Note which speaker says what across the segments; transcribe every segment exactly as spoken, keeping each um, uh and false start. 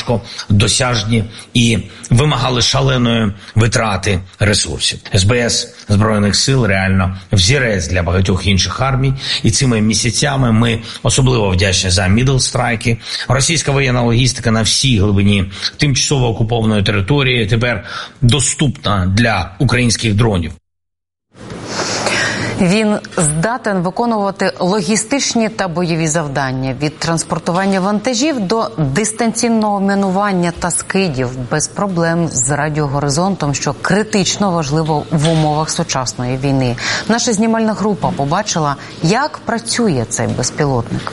Speaker 1: важко досяжні і вимагали шаленої витрати ресурсів. ес бе ес Збройних сил реально взірець для багатьох інших армій, і цими місяцями ми особливо вдячні за мідл-страйки. Російська воєнна логістика на всій глибині тимчасово окупованої території тепер доступна для українських дронів.
Speaker 2: Він здатен виконувати логістичні та бойові завдання – від транспортування вантажів до дистанційного мінування та скидів без проблем з радіогоризонтом, що критично важливо в умовах сучасної війни. Наша знімальна група побачила, як працює цей безпілотник.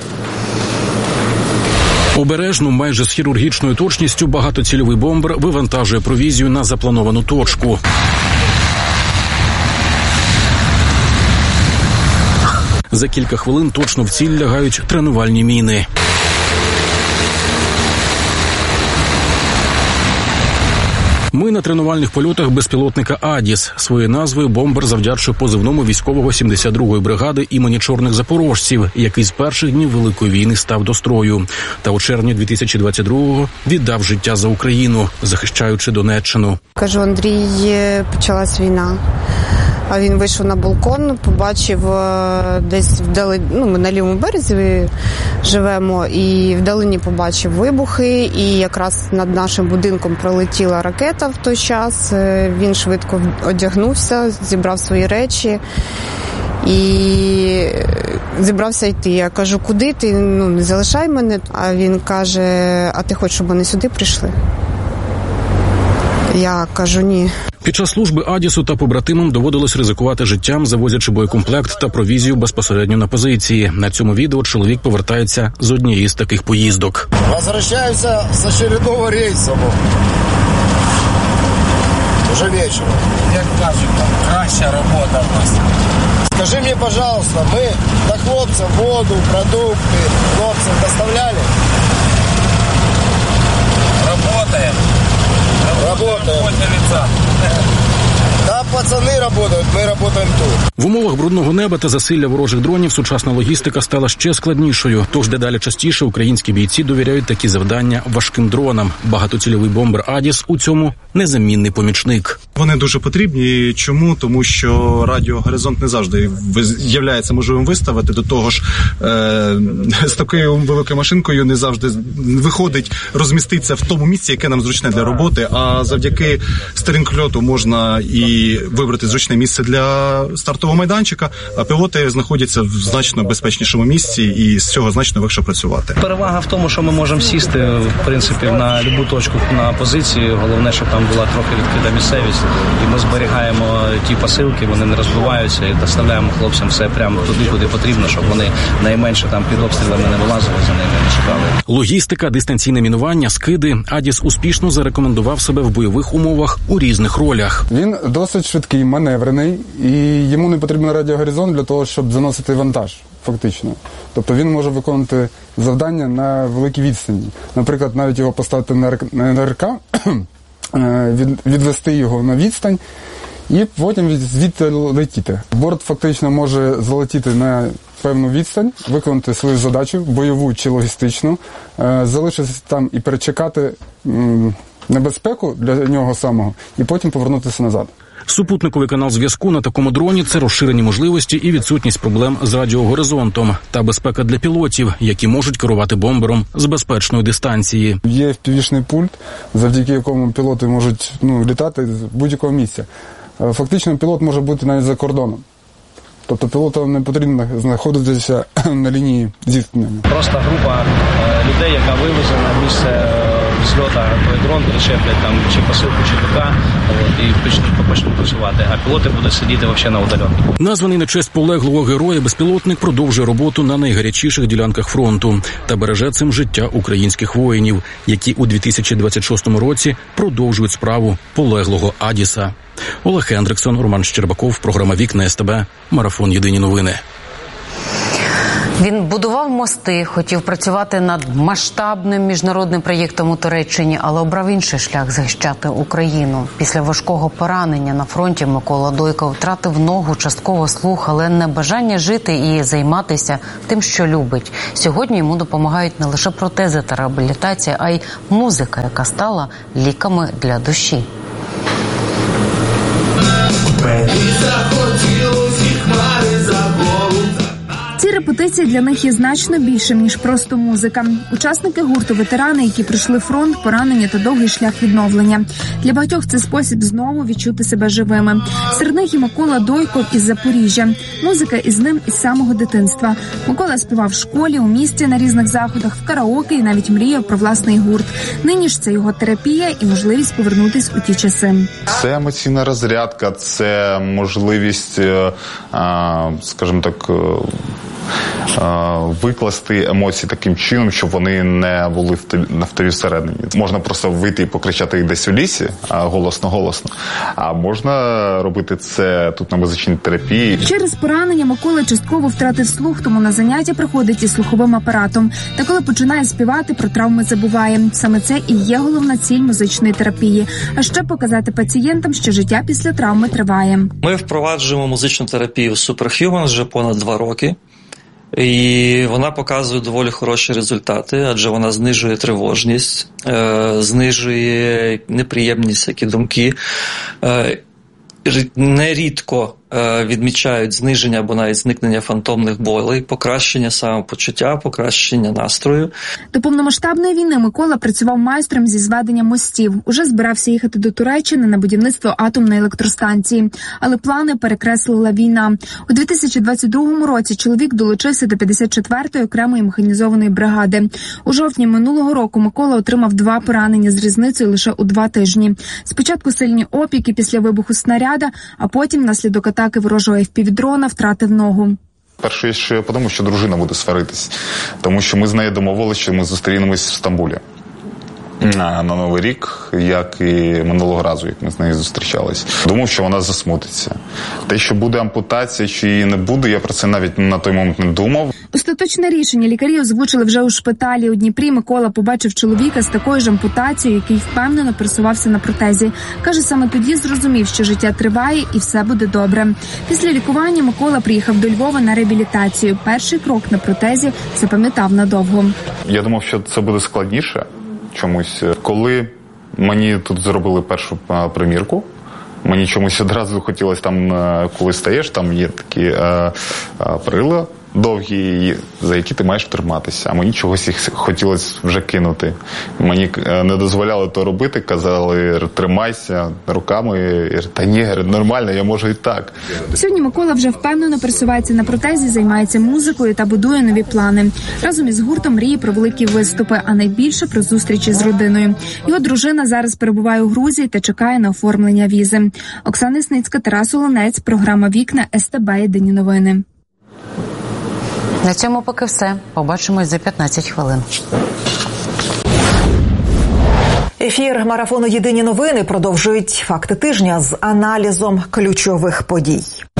Speaker 3: Обережно, майже з хірургічною точністю, багатоцільовий бомбер вивантажує провізію на заплановану точку. За кілька хвилин точно в ціль лягають тренувальні міни. Ми на тренувальних польотах безпілотника «Адіс». Своєю назвою бомбер завдячує позивному військового сімдесят другої бригади імені Чорних запорожців, який з перших днів Великої війни став до строю. Та у червні дві тисячі двадцять другого віддав життя за Україну, захищаючи Донеччину.
Speaker 4: Кажу, Андрій, почалась війна. А він вийшов на балкон, побачив десь вдали, ну, ми на лівому березі живемо, і вдалині побачив вибухи, і якраз над нашим будинком пролетіла ракета в той час. Він швидко одягнувся, зібрав свої речі і зібрався йти. Я кажу, куди ти? Ну, не залишай мене. А він каже, а ти хочеш, щоб вони сюди прийшли? Я кажу, ні.
Speaker 3: Під час служби Адісу та побратимам доводилось ризикувати життям, завозячи боєкомплект та провізію безпосередньо на позиції. На цьому відео чоловік повертається з однієї з таких поїздок.
Speaker 5: Возвращаюся з очередного рейсу. Уже вечором. Як кажуть, там краща робота в нас. Скажи мені, пожалуйста, ми до хлопців воду, продукти хлопцям доставляли? Работаем. Работаем. Да, пацани работають, ми працюємо тут.
Speaker 3: В умовах брудного неба та засилля ворожих дронів сучасна логістика стала ще складнішою. Тож дедалі частіше українські бійці довіряють такі завдання важким дронам. Багатоцільовий бомбер «Адіс» у цьому незамінний помічник.
Speaker 6: Вони дуже потрібні. Чому? Тому що радіогоризонт не завжди є можливим виставити. До того ж, е- з такою великою машинкою не завжди виходить розміститися в тому місці, яке нам зручне для роботи. А завдяки стерінг-льоту можна і вибрати зручне місце для стартового майданчика, а пілоти знаходяться в значно безпечнішому місці, і з цього значно легше працювати.
Speaker 7: Перевага в тому, що ми можемо сісти, в принципі, на будь-яку точку на позиції. Головне, щоб там була трохи відкрита місцевість, і ми зберігаємо ті посилки, вони не розбиваються, і доставляємо хлопцям все прямо туди, куди потрібно, щоб вони найменше там під обстрілами не вилазили, за ними не шукали.
Speaker 3: Логістика, дистанційне мінування, скиди. Адіс успішно зарекомендував себе в бойових умовах у різних ролях.
Speaker 8: Він досить швидкий, маневрений, і йому не потрібен радіогоризонт для того, щоб заносити вантаж, фактично. Тобто він може виконувати завдання на великій відстані. Наприклад, навіть його поставити на ен ер ка, відвести його на відстань і потім звідти летіти. Борт фактично може залетіти на певну відстань, виконати свою задачу, бойову чи логістичну, залишитися там і перечекати небезпеку для нього самого, і потім повернутися назад.
Speaker 3: Супутниковий канал зв'язку на такому дроні – це розширені можливості і відсутність проблем з радіогоризонтом та безпека для пілотів, які можуть керувати бомбером з безпечної дистанції.
Speaker 8: Є еф пі ві-шний пульт, завдяки якому пілоти можуть ну, літати з будь-якого місця. Фактично пілот може бути навіть за кордоном. Тобто пілотам не потрібно знаходитися на лінії зіткнення.
Speaker 7: Просто група е, людей, яка вивезе на місце зльота той дрон, причеплять там чи посилку, чи ПК, от, і почнуть, почнуть працювати, а пілоти будуть сидіти взагалі на удаленці.
Speaker 3: Названий на честь полеглого героя безпілотник продовжує роботу на найгарячіших ділянках фронту та береже цим життя українських воїнів, які у дві тисячі двадцять шостому році продовжують справу полеглого Адіса. Олег Хендриксон, Роман Щербаков, програма «Вікна ес те бе», марафон «Єдині новини».
Speaker 2: Він будував мости, хотів працювати над масштабним міжнародним проєктом у Туреччині, але обрав інший шлях – захищати Україну. Після важкого поранення на фронті Микола Дойко втратив ногу, частково слух, але не бажання жити і займатися тим, що любить. Сьогодні йому допомагають не лише протези та реабілітація, а й музика, яка стала ліками для душі.
Speaker 9: Ці репетиції для них є значно більшим, ніж просто музика. Учасники гурту – ветерани, які пройшли фронт, поранення та довгий шлях відновлення. Для багатьох це спосіб знову відчути себе живими. Серед них і Микола Дойко із Запоріжжя. Музика із ним із самого дитинства. Микола співав в школі, у місті, на різних заходах, в караоке і навіть мріяв про власний гурт. Нині ж це його терапія і можливість повернутись у ті часи.
Speaker 10: Це емоційна розрядка, це можливість, скажімо так, викласти емоції таким чином, щоб вони не були в тобі всередині. Можна просто вийти і покричати їх десь у лісі, голосно-голосно, а можна робити це тут на музичній терапії.
Speaker 9: Через поранення Микола частково втратив слух, тому на заняття приходить із слуховим апаратом. Та коли починає співати, про травми забуває. Саме це і є головна ціль музичної терапії. А ще показати пацієнтам, що життя після травми триває.
Speaker 11: Ми впроваджуємо музичну терапію Superhuman вже понад два роки. І вона показує доволі хороші результати, адже вона знижує тривожність, е, знижує неприємність, які думки. Е, нерідко е, відмічають зниження або навіть зникнення фантомних болей, покращення самопочуття, покращення настрою.
Speaker 9: До повномасштабної війни Микола працював майстром зі зведення мостів. Уже збирався їхати до Туреччини на будівництво атомної електростанції. Але плани перекреслила війна. У дві тисячі двадцять другому році чоловік долучився до п'ятдесят четвертої окремої механізованої бригади. У жовтні минулого року Микола отримав два поранення з різницею лише у два тижні. Спочатку сильні опіки після вибуху снаряда, а потім внаслідок атаки ворожого еф пі ві-дрона втратив ногу.
Speaker 10: Перше, що я подумав, що дружина буде сваритись, тому що ми з нею домовилися, що ми зустрінемось в Стамбулі на Новий рік, як і минулого разу, як ми з нею зустрічались. Думав, що вона засмутиться. Те, що буде ампутація, чи її не буде, я про це навіть на той момент не думав.
Speaker 9: Остаточне рішення лікарі озвучили вже у шпиталі. У Дніпрі Микола побачив чоловіка з такою ж ампутацією, який впевнено пересувався на протезі. Каже, саме тоді зрозумів, що життя триває і все буде добре. Після лікування Микола приїхав до Львова на реабілітацію. Перший крок на протезі запам'ятав надовго. Я
Speaker 10: думав, що це буде складніше чомусь. Коли мені тут зробили першу примірку, мені чомусь одразу хотілося там, коли стаєш, там є такі а, а, прила довгі, за які ти маєш триматися. А мені чогось їх хотілося вже кинути. Мені не дозволяли то робити, казали, тримайся руками. Та ні, нормально, я можу і так.
Speaker 9: Сьогодні Микола вже впевнено пересувається на протезі, займається музикою та будує нові плани. Разом із гуртом мріє про великі виступи, а найбільше про зустрічі з родиною. Його дружина зараз перебуває у Грузії та чекає на оформлення візи. Оксана Сницька, Тарас Олонець, програма «Вікна», ес те бе, Єдині новини.
Speaker 2: На цьому поки все. Побачимось за п'ятнадцять хвилин.
Speaker 12: Ефір марафону «Єдині новини» продовжують факти тижня з аналізом ключових подій.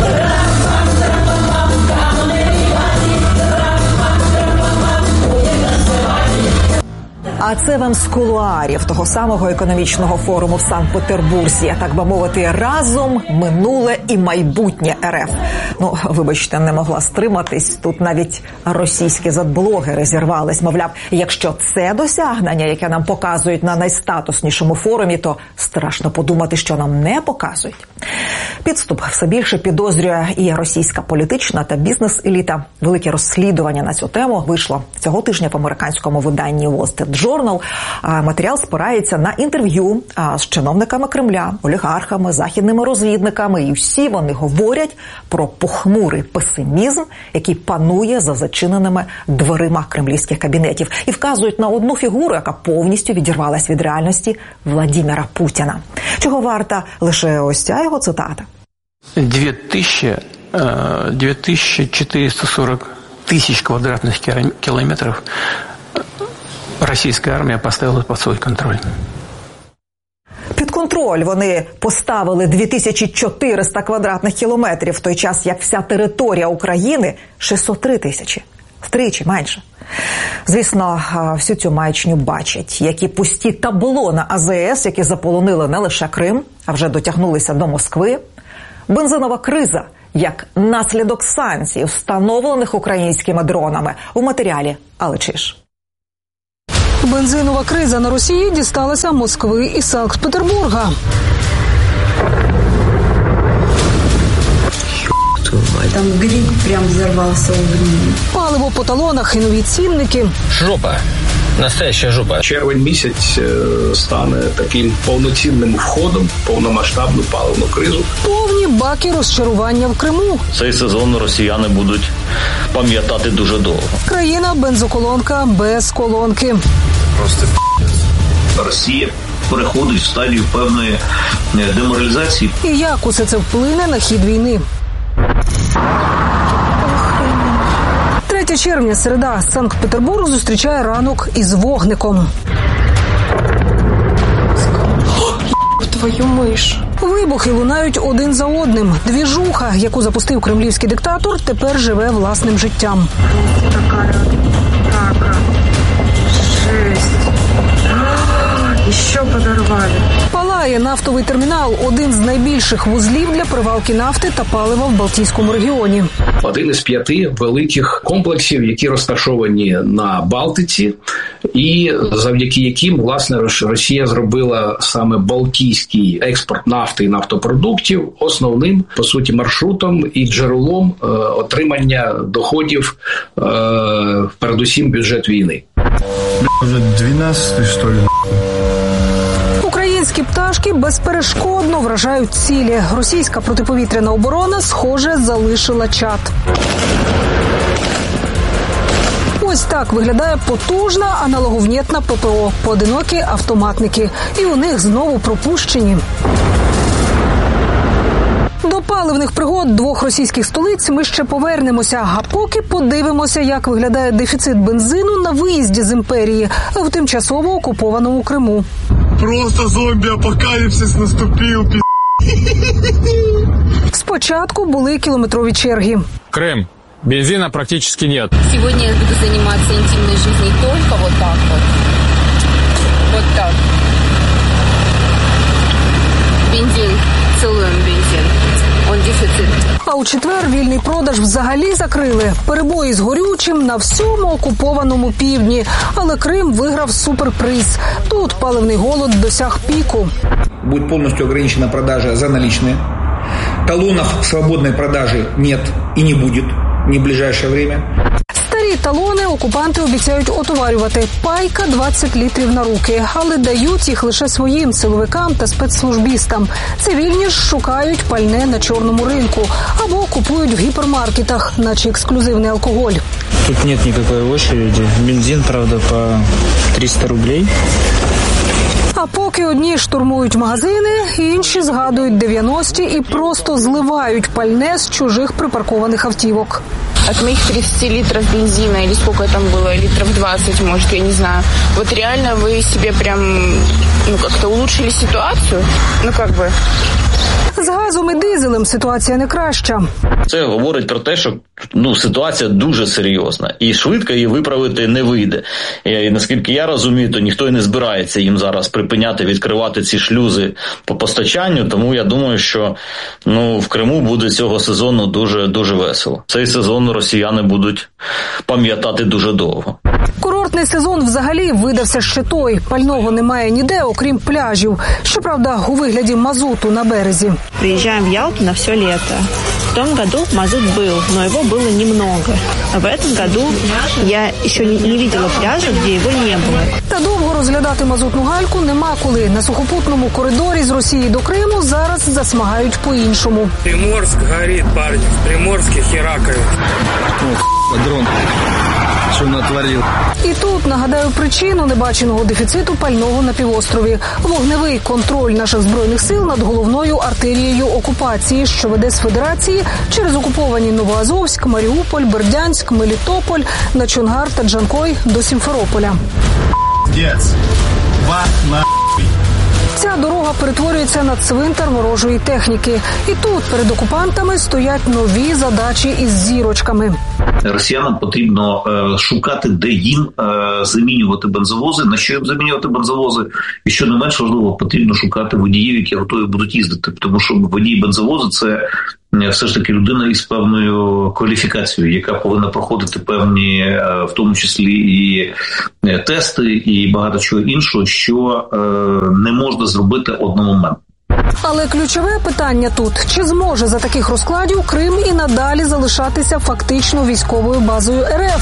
Speaker 12: А це вам з кулуарів того самого економічного форуму в Санкт-Петербурзі. Так би мовити, разом минуле і майбутнє ер еф. Ну, вибачте, не могла стриматись. Тут навіть російські задблогери зірвались. Мовляв, якщо це досягнення, яке нам показують на найстатуснішому форумі, то страшно подумати, що нам не показують. Підступ все більше підозрює і російська політична та бізнес-еліта. Велике розслідування на цю тему вийшло цього тижня в американському виданні Wall Street Journal. Матеріал спирається на інтерв'ю з чиновниками Кремля, олігархами, західними розвідниками. І всі вони говорять про похмурий песимізм, який панує за зачиненими дверима кремлівських кабінетів. І вказують на одну фігуру, яка повністю відірвалась від реальності – Владимира Путіна. Чого варта лише ось ця його цитата?
Speaker 13: две тысячи четыреста сорок тысяч квадратных километров российская армия поставила под свой контроль.
Speaker 12: Під контроль вони поставили дві тисячі чотириста квадратних кілометрів, в той час як вся територія України – шістсот три тисячі. Втричі менше. Звісно, всю цю маячню бачать, які пусті табло на А З С, які заполонили не лише Крим, а вже дотягнулися до Москви. Бензинова криза як наслідок санкцій, встановлених українськими дронами. У матеріалі Алли Чиж.
Speaker 14: Бензинова криза на Росії дісталася Москви і Санкт-Петербурга.
Speaker 15: Там гриб прям взорвался огненным.
Speaker 14: Паливо по талонах і нові цінники.
Speaker 16: Жопа. Настояща жопа. Червень місяць стане таким повноцінним входом в повномасштабну паливну кризу.
Speaker 14: Повні баки розчарування в Криму.
Speaker 17: Цей сезон росіяни будуть пам'ятати дуже довго.
Speaker 14: Країна бензоколонка без колонки.
Speaker 17: Просто Росія переходить в стадію певної деморалізації.
Speaker 14: І як усе це вплине на хід війни? третє червня, середа. Санкт-Петербург зустрічає ранок із вогником.
Speaker 15: Твою миш.
Speaker 14: Вибухи лунають один за одним. Двіжуха, яку запустив кремлівський диктатор, тепер живе власним життям.
Speaker 15: Така атака. Жесть. Ще подорвали.
Speaker 14: Палає нафтовий термінал – один з найбільших вузлів для перевалки нафти та палива в Балтійському регіоні.
Speaker 16: Один із п'яти великих комплексів, які розташовані на Балтиці, і завдяки яким, власне, Росія зробила саме балтійський експорт нафти і нафтопродуктів основним, по суті, маршрутом і джерелом е, отримання доходів, е, передусім бюджет війни.
Speaker 5: Вже дванадцятий, що ли?
Speaker 14: Українські пташки безперешкодно вражають цілі. Російська протиповітряна оборона, схоже, залишила чад. Ось так виглядає потужна аналоговнєтна П П О. Поодинокі автоматники. І у них знову пропущені. До паливних пригод двох російських столиць ми ще повернемося. А поки подивимося, як виглядає дефіцит бензину на виїзді з імперії в тимчасово окупованому Криму.
Speaker 5: Просто зомбі-апокаліпсис наступив, пі***.
Speaker 14: Спочатку були кілометрові черги.
Speaker 18: Крым. Бензина практически нет.
Speaker 19: Сегодня я буду заниматься интимной жизнью только вот так вот. Вот так. Бензин. Целуем бензин. Он дефицит.
Speaker 14: А у четвер вільний продаж взагалі закрили. Перебої з горючим на всьому окупованому півдні. Але Крим виграв суперприз. Тут паливний голод досяг піку.
Speaker 20: Будет полностью ограничена продажа за наличные. Талонов свободной продажи нет и не будет ни в ближайшее время.
Speaker 14: Старі талони окупанти обіцяють отоварювати. Пайка двадцять літрів на руки. Але дають їх лише своїм силовикам та спецслужбістам. Цивільні ж шукають пальне на чорному ринку. Або купують в гіпермаркетах, наче ексклюзивний алкоголь.
Speaker 21: Тут нет никакой очереди. Бензин, правда, по триста рублей.
Speaker 14: А поки одні штурмують магазини, інші згадують дев'яності і просто зливають пальне з чужих припаркованих автівок.
Speaker 22: От моих тридцати литров бензина, или сколько там было, литров двадцать, может, я не знаю. Вот реально вы себе прям, ну, как-то улучшили ситуацию? Ну, как бы...
Speaker 14: З газом і дизелем ситуація не краща.
Speaker 17: Це говорить про те, що ну, ситуація дуже серйозна і швидко її виправити не вийде. І, наскільки я розумію, то ніхто і не збирається їм зараз припиняти, відкривати ці шлюзи по постачанню, тому я думаю, що ну, в Криму буде цього сезону дуже-дуже весело. Цей сезон росіяни будуть пам'ятати дуже довго.
Speaker 14: Курортний сезон взагалі видався ще той. Пального немає ніде, окрім пляжів. Щоправда, у вигляді мазуту на березі.
Speaker 23: Приезжаем в Ялту на все лето. В том году мазут был, но его было немного. А в этом году я еще не, не видела пляжа, где его не было.
Speaker 14: Та довго розглядати мазутну гальку нема коли. На сухопутному коридорі з Росії до Криму зараз засмагають по-іншому.
Speaker 18: Приморск горит, парни. В Приморске херакают.
Speaker 21: О, дрон. Що натворив.
Speaker 14: І тут, нагадаю, причину небаченого дефіциту пального на півострові. Вогневий контроль наших Збройних сил над головною артерією окупації, що веде з Федерації через окуповані Новоазовськ, Маріуполь, Бердянськ, Мелітополь, на Чонгар та Джанкой до Сімферополя.
Speaker 5: Дец. Ва на.
Speaker 14: Ця дорога перетворюється на цвинтар ворожої техніки. І тут перед окупантами стоять нові задачі із зірочками.
Speaker 1: Росіянам потрібно е, шукати, де їм е, замінювати бензовози, на що їм замінювати бензовози. І що не менш важливо, потрібно шукати водіїв, які готові будуть їздити. Тому що водій бензовозу – це все ж таки людина із певною кваліфікацією, яка повинна проходити певні, в тому числі і тести, і багато чого іншого, що не можна зробити одномоментно.
Speaker 14: Але ключове питання тут – чи зможе за таких розкладів Крим і надалі залишатися фактично військовою базою РФ?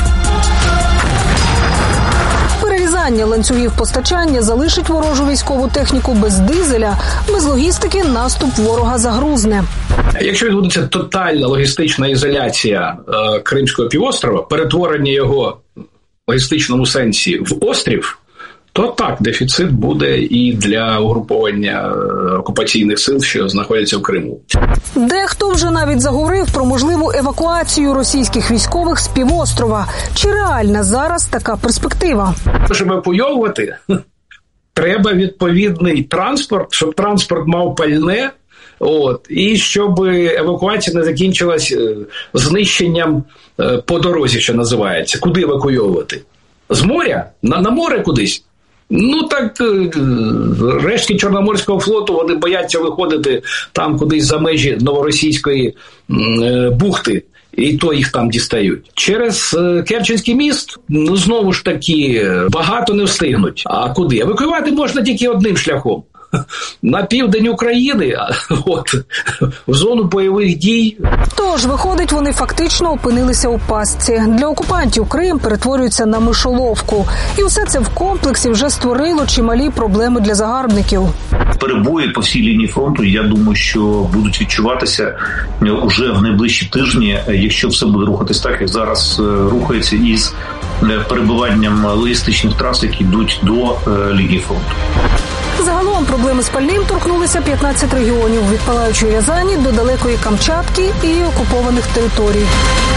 Speaker 14: Перерізання ланцюгів постачання залишить ворожу військову техніку без дизеля, без логістики наступ ворога загрузне.
Speaker 16: Якщо відбудеться тотальна логістична ізоляція е, Кримського півострова, перетворення його в логістичному сенсі в острів, то так, дефіцит буде і для угруповання окупаційних сил, що знаходяться в Криму.
Speaker 14: Дехто вже навіть заговорив про можливу евакуацію російських військових з півострова. Чи реальна зараз така перспектива?
Speaker 16: Щоб евакуйовувати, треба відповідний транспорт, щоб транспорт мав пальне, от, і щоб евакуація не закінчилась знищенням по дорозі, що називається. Куди евакуйовувати? З моря? На, на море кудись? Ну так, рештки Чорноморського флоту, вони бояться виходити там кудись за межі Новоросійської бухти, і то їх там дістають. Через Керченський міст, ну знову ж таки, багато не встигнуть. А куди? Евакуювати можна тільки одним шляхом. На південь України, от, в зону бойових дій.
Speaker 14: Тож, виходить, вони фактично опинилися у пастці. Для окупантів Крим перетворюється на мишоловку. І усе це в комплексі вже створило чималі проблеми для загарбників.
Speaker 1: Перебої по всій лінії фронту, я думаю, що будуть відчуватися уже в найближчі тижні, якщо все буде рухатись так, як зараз рухається із перебиванням логістичних трас, які йдуть до лінії фронту.
Speaker 14: Загалом проблеми з пальним торкнулися п'ятнадцять регіонів, від палаючої Рязані до далекої Камчатки і окупованих територій.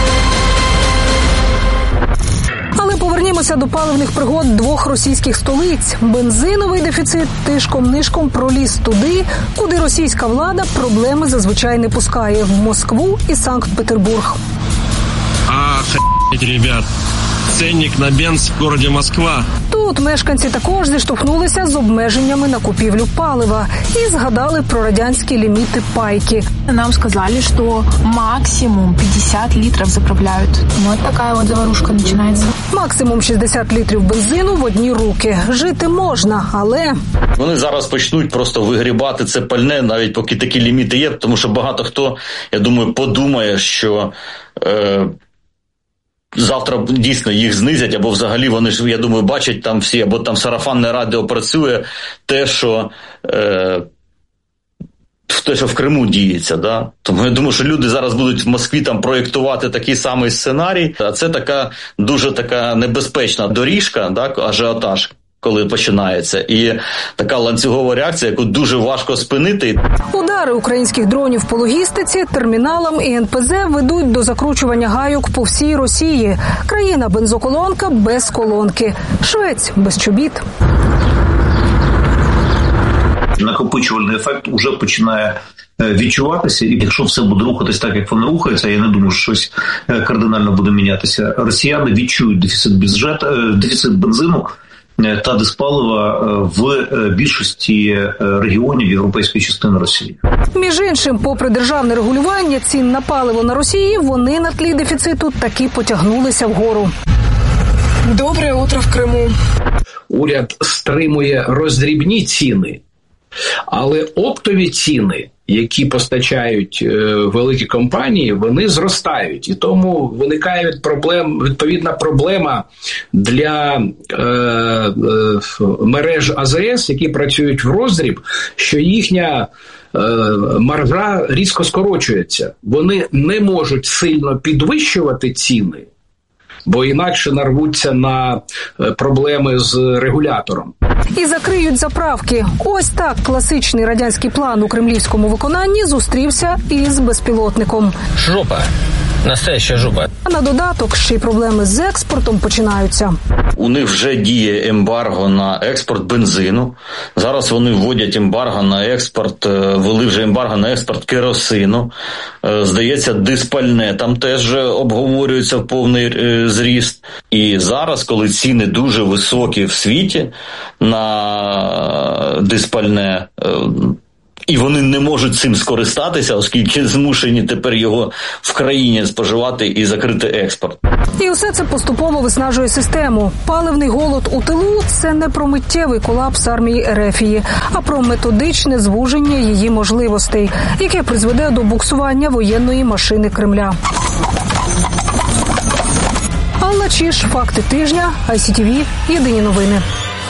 Speaker 14: Але повернімося до паливних пригод двох російських столиць. Бензиновий дефіцит тишком-нишком проліз туди, куди російська влада проблеми зазвичай не пускає – в Москву і Санкт-Петербург.
Speaker 4: Охуеть, ребят. Ценник на бенз в городе Москва.
Speaker 14: Тут мешканці також зіштовхнулися з обмеженнями на купівлю палива і згадали про радянські ліміти пайки.
Speaker 6: Нам сказали, что максимум пятьдесят литров заправляют. Вот такая вот заварушка начинается.
Speaker 14: Максимум шістдесят літрів бензину в одні руки. Жити можна, але...
Speaker 17: Вони зараз почнуть просто вигрібати це пальне, навіть поки такі ліміти є, тому що багато хто, я думаю, подумає, що... Е- Завтра дійсно їх знизять, або взагалі вони ж, я думаю, бачать там всі, або там сарафанне радіо працює те, що е, те, що в Криму діється. Да? Тому я думаю, що люди зараз будуть в Москві там проєктувати такий самий сценарій, а це така дуже така небезпечна доріжка, да, ажіотаж, коли починається, і така ланцюгова реакція, яку дуже важко спинити.
Speaker 14: Удари українських дронів по логістиці, терміналам і ен пе зе ведуть до закручування гайок по всій Росії. Країна-бензоколонка без колонки. Швець без чобіт.
Speaker 1: Накопичувальний ефект уже починає відчуватися, і якщо все буде рухатись так, як воно рухається, я не думаю, що щось кардинально буде мінятися. Росіяни відчують дефіцит бюджету, дефіцит бензину та диспалива в більшості регіонів європейської частини Росії.
Speaker 14: Між іншим, попри державне регулювання цін на паливо на Росії, вони на тлі дефіциту таки потягнулися вгору.
Speaker 6: Доброе утро в Криму.
Speaker 16: Уряд стримує роздрібні ціни, але оптові ціни, які постачають е, великі компанії, вони зростають. І тому виникає від проблем, відповідна проблема для е, е, мереж а зе ес, які працюють в роздріб, що їхня е, маржа різко скорочується. Вони не можуть сильно підвищувати ціни, бо інакше нарвуться на проблеми з регулятором.
Speaker 14: І закриють заправки. Ось так класичний радянський план у кремлівському виконанні зустрівся із безпілотником.
Speaker 4: Жопа.
Speaker 18: Настоящая жопа.
Speaker 14: А на додаток ще й проблеми з експортом починаються.
Speaker 17: У них вже діє ембарго на експорт бензину. Зараз вони вводять ембарго на експорт, ввели вже ембарго на експорт керосину. Здається, диспальне там теж обговорюється в повний зріст. І зараз, коли ціни дуже високі в світі на диспальне, і вони не можуть цим скористатися, оскільки змушені тепер його в країні споживати і закрити експорт.
Speaker 14: І усе це поступово виснажує систему. Паливний голод у тилу – це не про миттєвий колапс армії Ерефії, а про методичне звуження її можливостей, яке призведе до буксування воєнної машини Кремля. Алла Чіш, факти тижня, ай сі ті ві, єдині новини.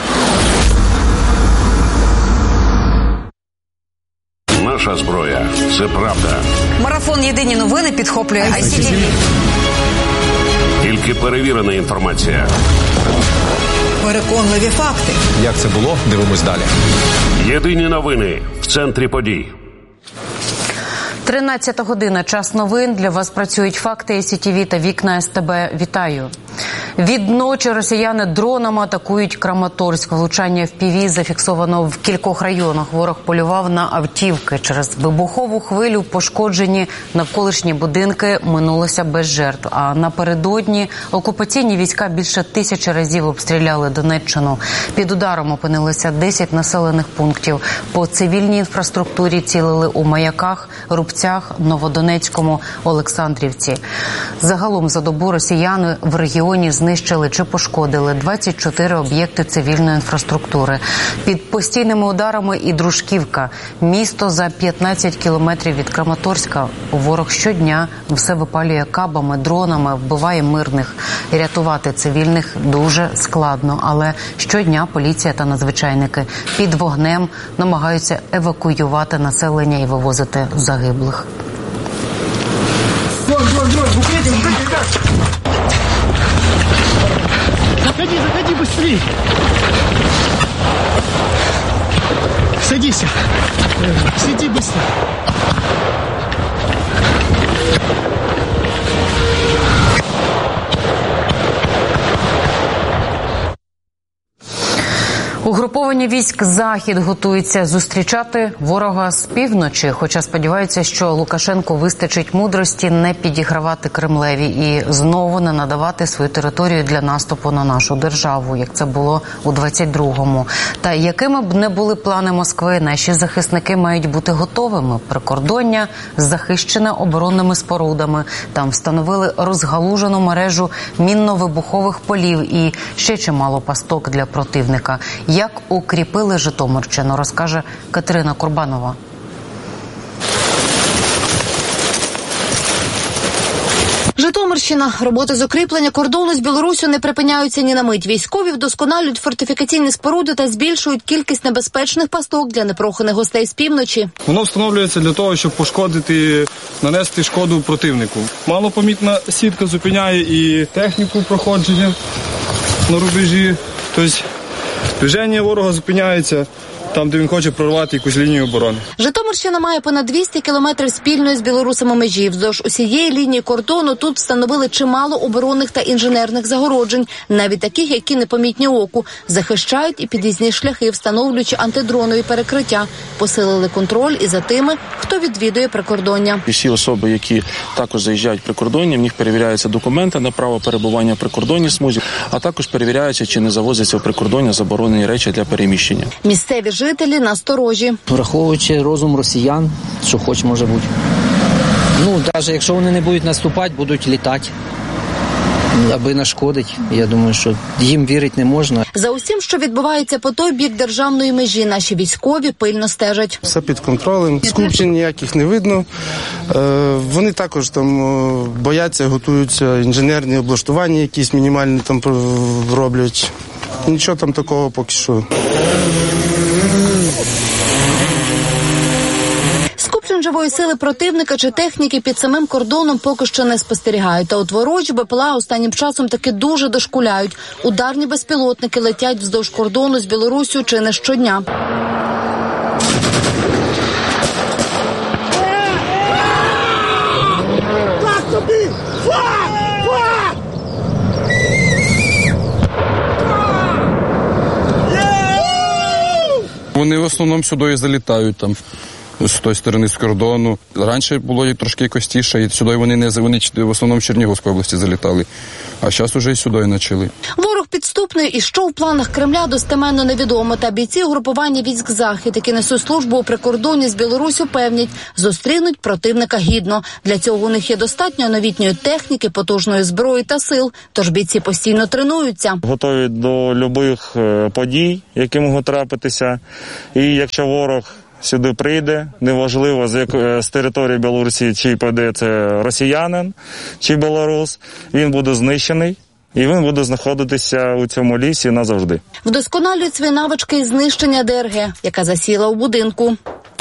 Speaker 3: Наша зброя – це правда.
Speaker 2: Марафон «Єдині новини» підхоплює ай сі ті ві.
Speaker 3: Тільки перевірена інформація.
Speaker 12: Переконливі факти.
Speaker 7: Як це було? Дивимось далі.
Speaker 3: Єдині новини в центрі подій.
Speaker 2: тринадцята година. Час новин. Для вас працюють факти ай сі ті ві та вікна ес те бе. Вітаю. Відночі росіяни дронами атакують Краматорськ. Влучання еф пі ві зафіксовано в кількох районах. Ворог полював на автівки. Через вибухову хвилю пошкоджені навколишні будинки, минулося без жертв. А напередодні окупаційні війська більше тисячі разів обстріляли Донеччину. Під ударом опинилися десять населених пунктів. По цивільній інфраструктурі цілили у Маяках, Рубцях, Новодонецькому, Олександрівці. Загалом за добу росіяни в регіоні знищили чи пошкодили двадцять чотири об'єкти цивільної інфраструктури. Під постійними ударами і Дружківка. Місто за п'ятнадцять кілометрів від Краматорська. Ворог щодня все випалює кабами, дронами, вбиває мирних. Рятувати цивільних дуже складно, але щодня поліція та надзвичайники під вогнем намагаються евакуювати населення і вивозити загиблих.
Speaker 8: Заходи, заходи быстрее. Садись. Сиди быстро.
Speaker 2: Угруповання військ «Захід» готується зустрічати ворога з півночі, хоча сподіваються, що Лукашенку вистачить мудрості не підігравати Кремлеві і знову не надавати свою територію для наступу на нашу державу, як це було у двадцять другому. Та якими б не були плани Москви, наші захисники мають бути готовими. Прикордоння захищене оборонними спорудами. Там встановили розгалужену мережу мінно-вибухових полів і ще чимало пасток для противника. Як укріпили Житомирщину, розкаже Катерина Курбанова.
Speaker 24: Житомирщина. Роботи з укріплення кордону з Білоруссю не припиняються ні на мить. Військові вдосконалюють фортифікаційні споруди та збільшують кількість небезпечних пасток для непроханих гостей з півночі.
Speaker 25: Воно встановлюється для того, щоб пошкодити, нанести шкоду противнику. Малопомітна сітка зупиняє і техніку проходження на рубежі. Тобто движення ворога зупиняється там, де він хоче прорвати якусь лінію оборони.
Speaker 24: Житомирщина має понад двісті кілометрів спільної з білорусами межі. Вздовж усієї лінії кордону тут встановили чимало оборонних та інженерних загороджень, навіть таких, які непомітні оку. Захищають і під'їзні шляхи, встановлюючи антидронові перекриття. Посилили контроль і за тими, хто відвідує прикордоння.
Speaker 26: Всі особи, які також заїжджають прикордоння, в них перевіряються документи на право перебування в прикордонній смузі, а також перевіряються, чи не завозяться в прикордоння заборонені речі для переміщення.
Speaker 24: Місцеві жителі насторожі.
Speaker 27: Враховуючи розум росіян, що хоч може бути. Ну, навіть якщо вони не будуть наступати, будуть літати. Аби нашкодить, я думаю, що їм вірити не можна.
Speaker 24: За усім, що відбувається по той бік державної межі, наші військові пильно стежать.
Speaker 28: Все під контролем, скупчень ніяких не видно. Вони також там бояться, готуються, інженерні облаштування якісь мінімальні там роблять. Нічого там такого поки що.
Speaker 24: Скупчень живої сили противника чи техніки під самим кордоном поки що не спостерігають. Та от ворожі БПЛА останнім часом таки дуже дошкуляють. Ударні безпілотники летять вздовж кордону з Білоруссю чи не щодня.
Speaker 9: Вони в основному сюди і залітають там. З тої сторони, з кордону. Раніше було трошки якось тіше, і сюди вони не вони в основному в Чернігівській області залітали. А зараз уже і сюди почали.
Speaker 24: Ворог підступний і що в планах Кремля достеменно невідомо. Та бійці угрупування військ «Захід», які несуть службу у прикордонні з Білоруссю, певнять, зустрінуть противника гідно. Для цього у них є достатньо новітньої техніки, потужної зброї та сил. Тож бійці постійно тренуються.
Speaker 10: Готові до будь-яких подій, які можуть трапитися. І якщо ворог сюди прийде, неважливо з, як, з території Білорусі, чи прийде це росіянин, чи білорус, він буде знищений. І він буде знаходитися у цьому лісі назавжди.
Speaker 24: Вдосконалюють свої навички із знищення ДРГ, яка засіла у будинку.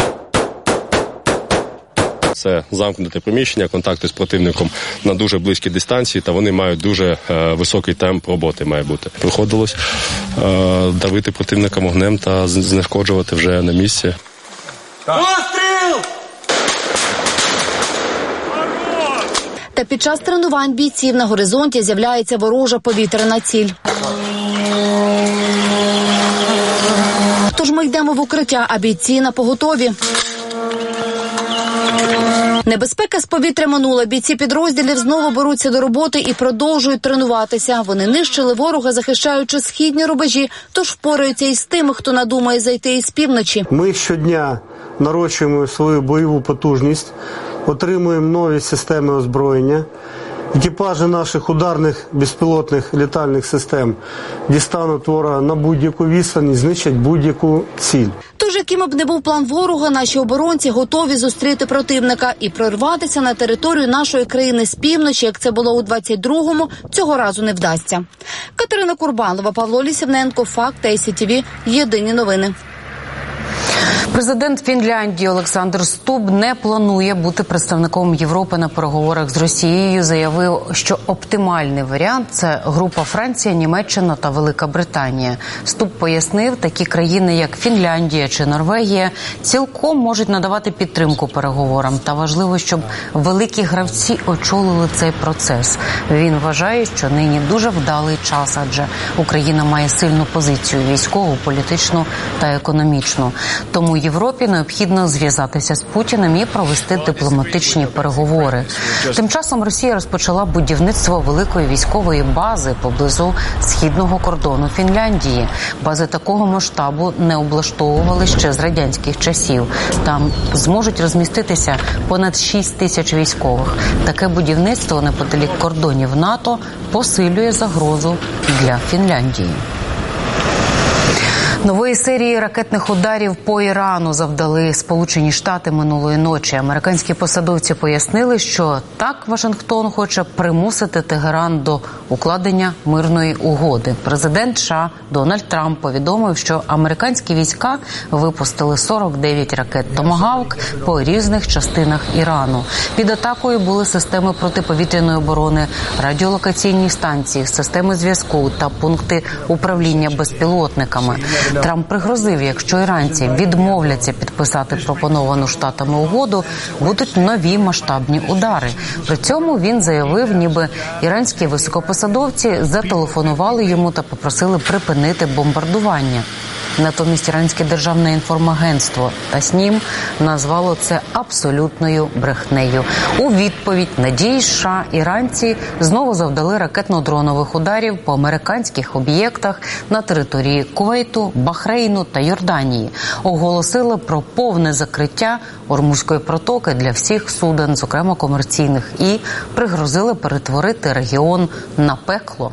Speaker 11: Це замкнуте приміщення, контакти з противником на дуже близькій дистанції, та вони мають дуже е, високий темп роботи, має бути. Приходилось е, давити противника вогнем та знешкоджувати вже на місці.
Speaker 24: Постріл! Та під час тренувань бійців на горизонті з'являється ворожа повітряна ціль. Тож ми йдемо в укриття, а бійці на поготові. Небезпека з повітря минула. Бійці підрозділів знову беруться до роботи і продовжують тренуватися. Вони нищили ворога, захищаючи східні рубежі, тож впораються із тими, хто надумає зайти із півночі.
Speaker 13: Ми щодня нарощуємо свою бойову потужність, отримуємо нові системи озброєння. Екіпажі наших ударних безпілотних літальних систем дістануть ворога на будь-яку відстань і знищать будь-яку ціль.
Speaker 24: Тож, яким б не був план ворога, наші оборонці готові зустріти противника і прорватися на територію нашої країни з півночі, як це було у двадцять другому, цього разу не вдасться. Катерина Курбанова, Павло Лісівненко, Факт, Ей Сі Ті Ві, Єдині новини.
Speaker 2: Президент Фінляндії Олександр Стуб не планує бути представником Європи на переговорах з Росією. Заявив, що оптимальний варіант – це група Франція, Німеччина та Велика Британія. Стуб пояснив, такі країни, як Фінляндія чи Норвегія, цілком можуть надавати підтримку переговорам. Та важливо, щоб великі гравці очолили цей процес. Він вважає, що нині дуже вдалий час, адже Україна має сильну позицію – військову, політичну та економічну. Тому Європі необхідно зв'язатися з Путіним і провести дипломатичні переговори. Тим часом Росія розпочала будівництво великої військової бази поблизу східного кордону Фінляндії. Бази такого масштабу не облаштовували ще з радянських часів. Там зможуть розміститися понад шість тисяч військових. Таке будівництво неподалік кордонів НАТО посилює загрозу для Фінляндії. Нової серії ракетних ударів по Ірану завдали Сполучені Штати минулої ночі. Американські посадовці пояснили, що так Вашингтон хоче примусити Тегеран до укладення мирної угоди. Президент США Дональд Трамп повідомив, що американські війська випустили сорок дев'ять ракет «Томагавк» по різних частинах Ірану. Під атакою були системи протиповітряної оборони, радіолокаційні станції, системи зв'язку та пункти управління безпілотниками. Трамп пригрозив, якщо іранці відмовляться підписати пропоновану Штатами угоду, будуть нові масштабні удари. При цьому він заявив, ніби іранські високопосадовці зателефонували йому та попросили припинити бомбардування. Натомість іранське державне інформагентство Таснім назвало це абсолютною брехнею. У відповідь на дії США іранці знову завдали ракетно-дронових ударів по американських об'єктах на території Кувейту, Бахрейну та Йорданії. Оголосили про повне закриття Ормузької протоки для всіх суден, зокрема комерційних, і пригрозили перетворити регіон на пекло.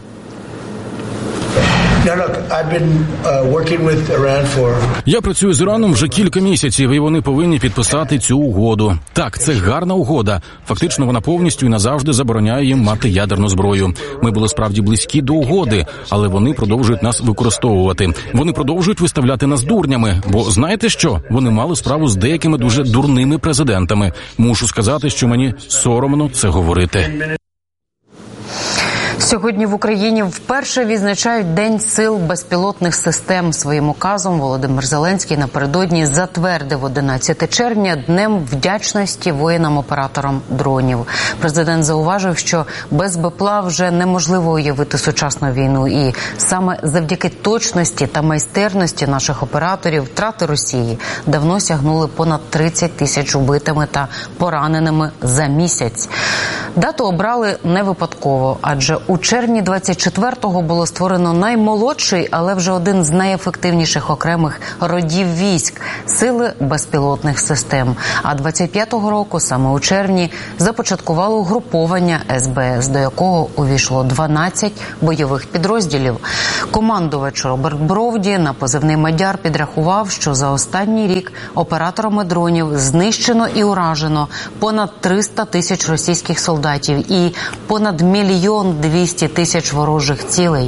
Speaker 15: Я працюю з Іраном вже кілька місяців, і вони повинні підписати цю угоду. Так, це гарна угода. Фактично, вона повністю і назавжди забороняє їм мати ядерну зброю. Ми були справді близькі до угоди, але вони продовжують нас використовувати. Вони продовжують виставляти нас дурнями, бо знаєте що? Вони мали справу з деякими дуже дурними президентами. Мушу сказати, що мені соромно це говорити.
Speaker 2: Сьогодні в Україні вперше відзначають День сил безпілотних систем. Своїм указом Володимир Зеленський напередодні затвердив одинадцяте червня Днем вдячності воїнам-операторам дронів. Президент зауважив, що без БПЛА вже неможливо уявити сучасну війну. І саме завдяки точності та майстерності наших операторів втрати Росії давно сягнули понад тридцять тисяч убитими та пораненими за місяць. Дату обрали не випадково, адже у червні двадцять четвертого було створено наймолодший, але вже один з найефективніших окремих родів військ – Сили безпілотних систем. А двадцять п'ятого року, саме у червні, започаткувало угруповання ес бе ес, до якого увійшло дванадцять бойових підрозділів. Командувач Роберт Бровді на позивний «Мадяр» підрахував, що за останній рік операторами дронів знищено і уражено понад триста тисяч російських солдатів і понад мільйон двісті тисяч ворожих цілей.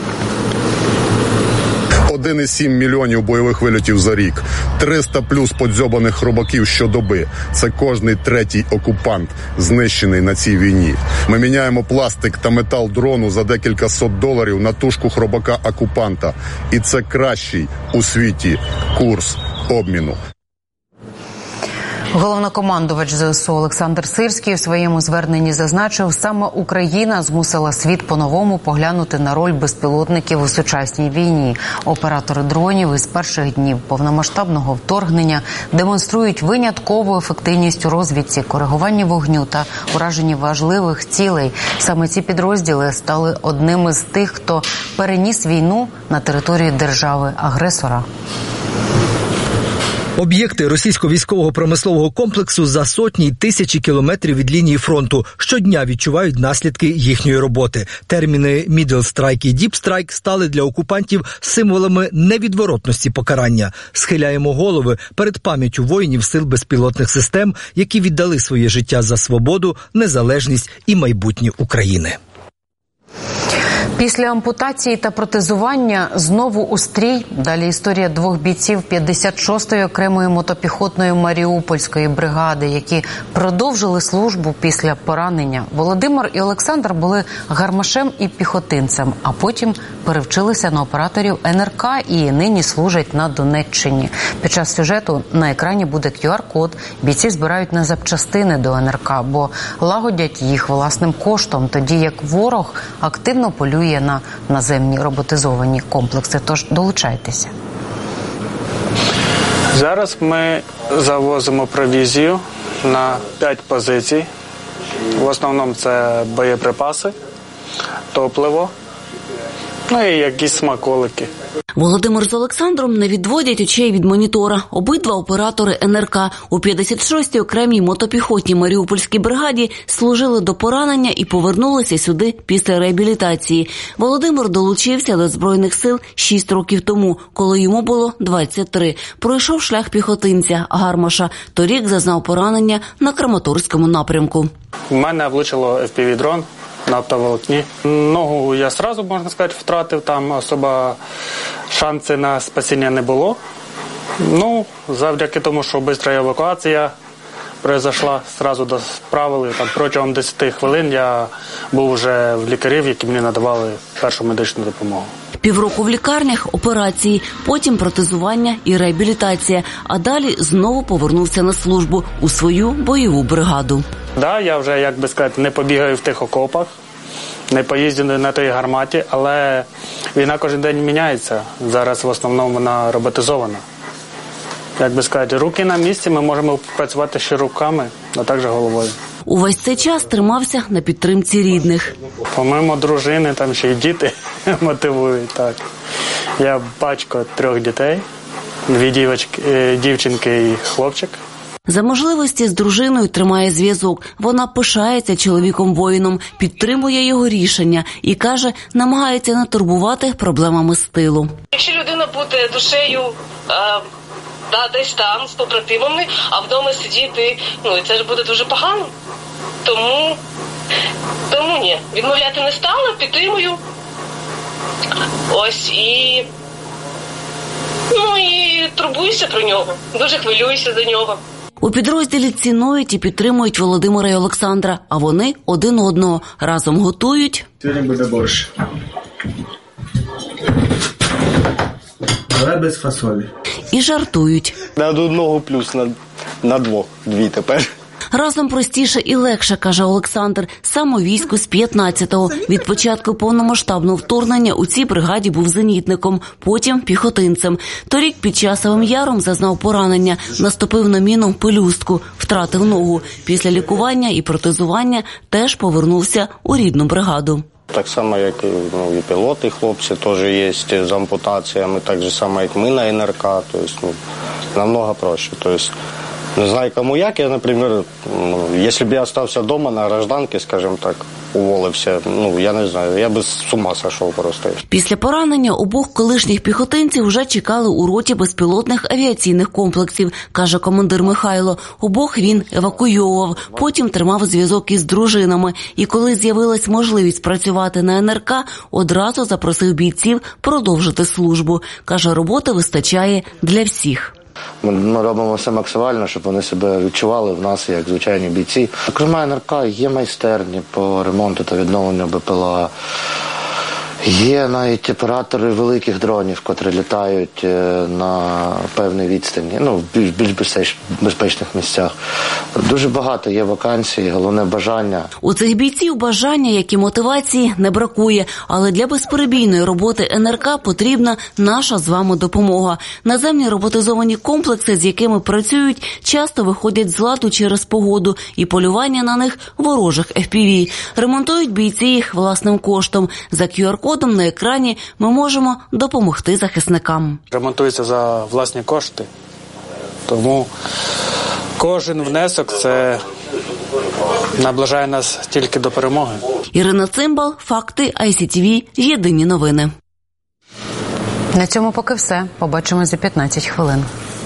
Speaker 1: один цілих сім мільйонів бойових вильотів за рік, триста плюс подзьобаних хробаків щодоби. Це кожний третій окупант, знищений на цій війні. Ми міняємо пластик та метал дрону за декілька сот доларів на тушку хробака окупанта. І це кращий у світі курс обміну.
Speaker 2: Головнокомандувач зе ес у Олександр Сирський у своєму зверненні зазначив, саме Україна змусила світ по-новому поглянути на роль безпілотників у сучасній війні. Оператори дронів із перших днів повномасштабного вторгнення демонструють виняткову ефективність у розвідці, коригуванні вогню та ураженні важливих цілей. Саме ці підрозділи стали одним із тих, хто переніс війну на територію держави-агресора.
Speaker 5: Об'єкти російського військово-промислового комплексу за сотні й тисячі кілометрів від лінії фронту щодня відчувають наслідки їхньої роботи. Терміни «middle strike» і «deep strike» стали для окупантів символами невідворотності покарання. Схиляємо голови перед пам'яттю воїнів сил безпілотних систем, які віддали своє життя за свободу, незалежність і майбутнє України.
Speaker 2: Після ампутації та протезування знову у стрій. Далі історія двох бійців п'ятдесят шостої окремої мотопіхотної Маріупольської бригади, які продовжили службу після поранення. Володимир і Олександр були гармашем і піхотинцем, а потім перевчилися на операторів ен ер ка і нині служать на Донеччині. Під час сюжету на екрані буде ку ар-код. Бійці збирають на запчастини до ен ер ка, бо лагодять їх власним коштом, тоді як ворог активно полює на наземні роботизовані комплекси. Тож долучайтеся.
Speaker 6: Зараз ми завозимо провізію на п'ять позицій. В основному це боєприпаси, топливо, ну і якісь смаколики.
Speaker 19: Володимир з Олександром не відводять очей від монітора. Обидва оператори ен ер ка у п'ятдесят шостій окремій мотопіхотній Маріупольській бригаді служили до поранення і повернулися сюди після реабілітації. Володимир долучився до Збройних сил шість років тому, коли йому було двадцять три. Пройшов шлях піхотинця, гармаша. Торік зазнав поранення на Краматорському напрямку.
Speaker 6: У мене влучило еф пі ві-дрон на оптоволокні. Ногу я одразу, можна сказати, втратив, там особа шансів на спасіння не було. Ну, завдяки тому, що швидка евакуація пройшла, одразу доправили. Там, протягом десять хвилин я був вже в лікарів, які мені надавали першу медичну допомогу.
Speaker 19: Півроку в лікарнях, операції, потім протезування і реабілітація. А далі знову повернувся на службу у свою бойову бригаду.
Speaker 6: Так, да, я вже, як би сказати, не побігаю в тих окопах, не поїздю на тій гарматі, але війна кожен день міняється. Зараз в основному вона роботизована. Як би сказати, руки на місці, ми можемо працювати ще руками, а також головою.
Speaker 19: Увесь цей час тримався на підтримці рідних.
Speaker 6: Помимо дружини, там ще й діти мотивують. Так. Я батько трьох дітей, дві дівчинки, дівчинки і хлопчик.
Speaker 19: За можливості з дружиною тримає зв'язок. Вона пишається чоловіком-воїном, підтримує його рішення і, каже, намагається не турбувати проблемами з тилу.
Speaker 20: Якщо людина буде душею а, да, десь там з побратимами, а вдома сидіти, ну і це ж буде дуже погано. Тому, тому ні, відмовляти не стала, підтримую. Ось і, ну і турбуюся про нього, дуже хвилююся за нього.
Speaker 19: У підрозділі цінують і підтримують Володимира і Олександра, а вони один одного. Разом готують.
Speaker 8: Сьогодні буде борщ. Але без фасолі.
Speaker 19: І жартують.
Speaker 4: На одного плюс, на, на двох, дві тепер.
Speaker 19: Разом простіше і легше, каже Олександр. Сам у війську з п'ятнадцятого. Від початку повномасштабного вторгнення у цій бригаді був зенітником, потім піхотинцем. Торік під Часовим Яром зазнав поранення, наступив на міну пелюстку, втратив ногу. Після лікування і протезування теж повернувся у рідну бригаду.
Speaker 4: Так само, як ну, і пілоти, хлопці теж є з ампутаціями, так же само, як ми на ен ер ка, тобто ну, намного проще. Тобто, не знаю, кому як. Я, наприклад, ну, якщо б я залишився вдома на гражданці, скажімо так, уволився, ну, я не знаю, я би з ума сошов просто.
Speaker 19: Після поранення обох колишніх піхотинців вже чекали у роті безпілотних авіаційних комплексів, каже командир Михайло. Обох він евакуйовував, потім тримав зв'язок із дружинами. І коли з'явилась можливість працювати на ен ер ка, одразу запросив бійців продовжити службу. Каже, роботи вистачає для всіх.
Speaker 4: Ми, ми робимо все максимально, щоб вони себе відчували в нас, як звичайні бійці. Окрім ен ер ка є майстерні по ремонту та відновленню бе пе ел а. Є навіть оператори великих дронів, котрі літають на певній відстані, ну, в більш, більш безпечних місцях. Дуже багато є вакансій, головне бажання.
Speaker 19: У цих бійців бажання, як і мотивації, не бракує. Але для безперебійної роботи ен ер ка потрібна наша з вами допомога. Наземні роботизовані комплекси, з якими працюють, часто виходять з ладу через погоду і полювання на них ворожих еф пі ві. Ремонтують бійці їх власним коштом. За кю ар кодом на екрані ми можемо допомогти захисникам.
Speaker 6: Ремонтується за власні кошти, тому кожен внесок – це наближає нас тільки до перемоги.
Speaker 19: Ірина Цимбал, Факти, ай сі ті ві, Єдині новини.
Speaker 2: На цьому поки все. Побачимось за п'ятнадцять хвилин.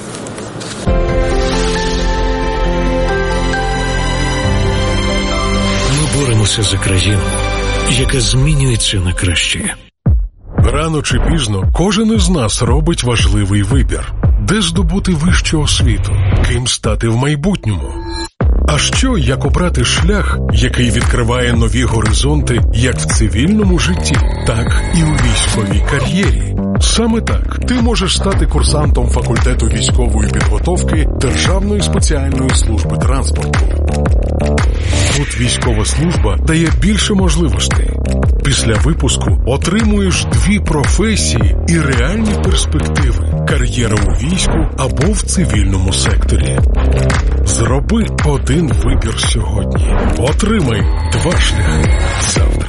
Speaker 14: Ми боремося за країну, яка змінюється на краще. Рано чи пізно кожен із нас робить важливий вибір. Де здобути вищу освіту? Ким стати в майбутньому? А що, як обрати шлях, який відкриває нові горизонти як в цивільному житті, так і у військовій кар'єрі? Саме так ти можеш стати курсантом факультету військової підготовки Державної спеціальної служби транспорту. Тут військова служба дає більше можливостей. Після випуску отримуєш дві професії і реальні перспективи – кар'єра у війську або в цивільному секторі. Зроби один вибір сьогодні. Отримай два шляхи завтра.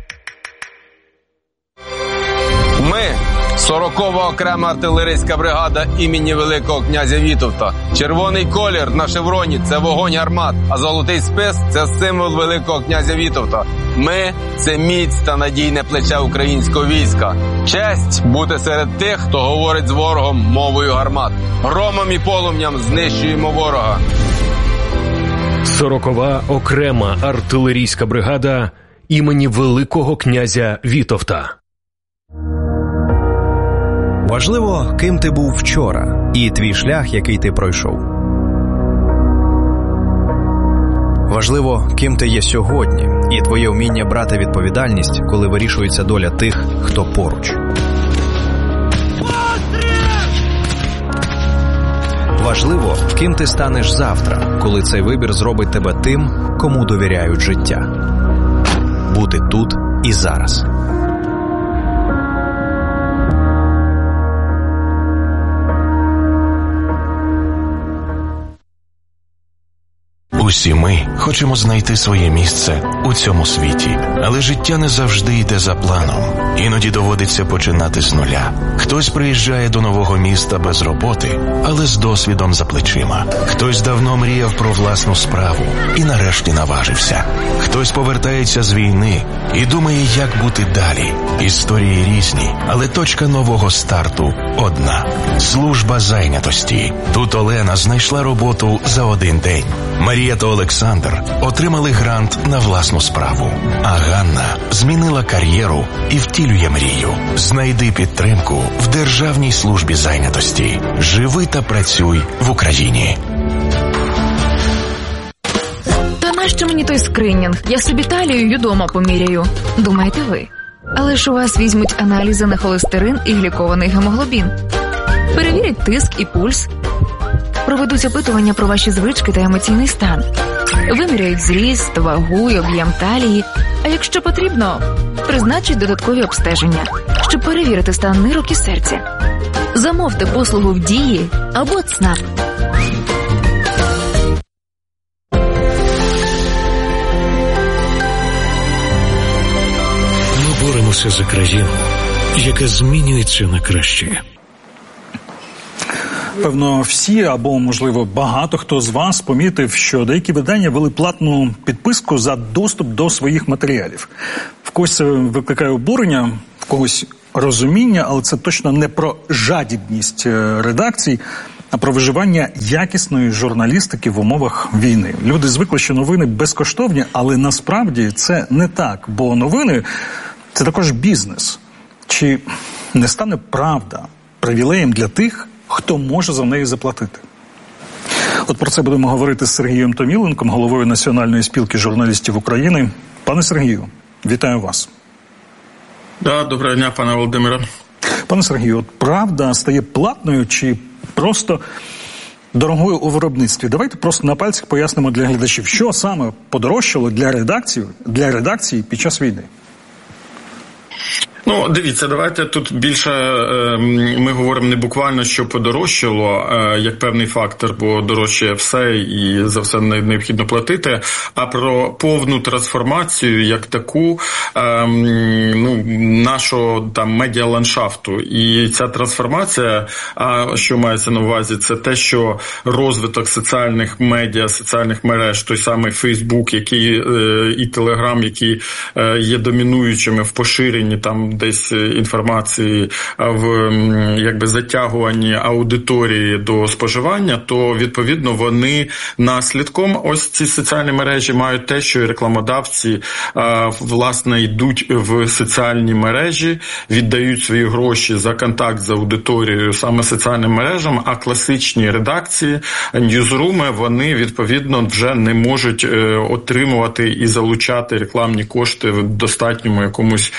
Speaker 16: Ми – сорокова окрема артилерійська бригада імені Великого князя Вітовта. Червоний колір на шевроні – це вогонь гармат, а золотий спис – це символ Великого князя Вітовта. Ми – це міць та надійне плече українського війська. Честь бути серед тих, хто говорить з ворогом мовою гармат. Громом і полум'ям знищуємо ворога.
Speaker 17: сорокова окрема артилерійська бригада імені Великого князя Вітовта.
Speaker 18: Важливо, ким ти був вчора, і твій шлях, який ти пройшов. Важливо, ким ти є сьогодні, і твоє вміння брати відповідальність, коли вирішується доля тих, хто поруч. Важливо, ким ти станеш завтра, коли цей вибір зробить тебе тим, кому довіряють життя. Бути тут і зараз.
Speaker 21: Усі ми хочемо знайти своє місце у цьому світі, але життя не завжди йде за планом. Іноді доводиться починати з нуля. Хтось приїжджає до нового міста без роботи, але з досвідом за плечима. Хтось давно мріяв про власну справу і нарешті наважився. Хтось повертається з війни і думає, як бути далі. Історії різні, але точка нового старту одна – служба зайнятості. Тут Олена знайшла роботу за один день. Марія та Олександр отримали грант на власну справу. А Ганна змінила кар'єру і втілює мрію. Знайди підтримку в Державній службі зайнятості. Живи та працюй в Україні.
Speaker 3: нащо мені той скринінг? Я собі талію й удома поміряю. Думаєте ви? Але ж у вас візьмуть аналізи на холестерин і глікований гемоглобін. Перевірять тиск і пульс. Проведуть опитування про ваші звички та емоційний стан. Виміряють зріст, вагу й об'єм талії. А якщо потрібно, призначать додаткові обстеження, щоб перевірити стан нирок і серця. Замовте послугу в Дії або ЦНАП.
Speaker 14: Ми боремося за країну, яка змінюється на краще.
Speaker 7: Певно, всі або, можливо, багато хто з вас помітив, що деякі видання вели платну підписку за доступ до своїх матеріалів. В когось це викликає обурення, в когось розуміння, але це точно не про жадібність редакцій, а про виживання якісної журналістики в умовах війни. Люди звикли, що новини безкоштовні, але насправді це не так, бо новини – це також бізнес. Чи не стане правда привілеєм для тих, хто може за неї заплатити? От про це будемо говорити з Сергієм Томіленком, головою Національної спілки журналістів України. Пане Сергію, вітаю вас.
Speaker 12: Да, доброго дня, пане Володимире.
Speaker 7: Пане Сергію, от правда стає платною чи просто дорогою у виробництві? Давайте просто на пальцях пояснимо для глядачів, що саме подорожчало для редакції, для редакції під час війни.
Speaker 12: Ну, дивіться, давайте тут більше е, ми говоримо не буквально, що подорожчало, е, як певний фактор, бо дорожчає все і за все не, необхідно платити, а про повну трансформацію як таку е, ну, нашого там медіаландшафту. І ця трансформація, а що мається на увазі, це те, що розвиток соціальних медіа, соціальних мереж, той самий Фейсбук, який е, і Телеграм, які е, є домінуючими в поширенні там десь інформації в якби затягуванні аудиторії до споживання, то відповідно вони наслідком ось ці соціальні мережі мають те, що рекламодавці власне йдуть в соціальні мережі, віддають свої гроші за контакт з аудиторією саме соціальним мережам, а класичні редакції, ньюзруми, вони відповідно вже не можуть отримувати і залучати рекламні кошти в достатньому якомусь